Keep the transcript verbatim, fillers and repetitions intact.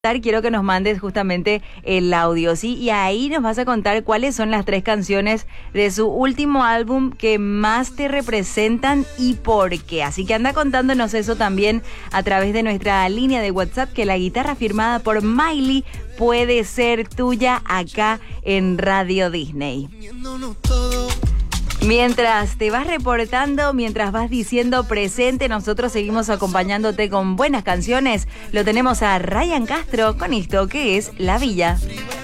Quiero que nos mandes justamente el audio, ¿sí? Y ahí nos vas a contar cuáles son las tres canciones de su último álbum que más te representan y por qué. Así que anda contándonos eso también a través de nuestra línea de WhatsApp, que la guitarra firmada por Miley puede ser tuya acá en Radio Disney. Mientras te vas reportando, mientras vas diciendo presente, nosotros seguimos acompañándote con buenas canciones. Lo tenemos a Ryan Castro con esto que es La Villa.